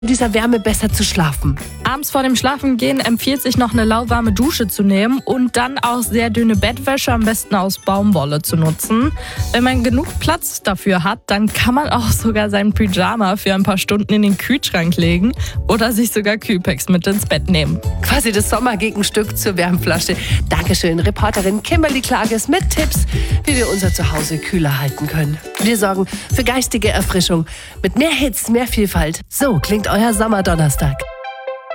in dieser Wärme besser zu schlafen? Abends vor dem Schlafengehen empfiehlt sich noch eine lauwarme Dusche zu nehmen und dann auch sehr dünne Bettwäsche, am besten aus Baumwolle, zu nutzen. Wenn man genug Platz dafür hat, dann kann man auch sogar seinen Pyjama für ein paar Stunden in den Kühlschrank legen oder sich sogar Kühlpacks mit ins Bett nehmen. Quasi das Sommergegenstück zur Wärmflasche. Dankeschön, Reporterin Kimberly Klages mit Tipps, wie wir unser Zuhause kühler halten können. Wir sorgen für geistige Erfrischung mit mehr Hits, mehr Vielfalt. So klingt euer Sommerdonnerstag.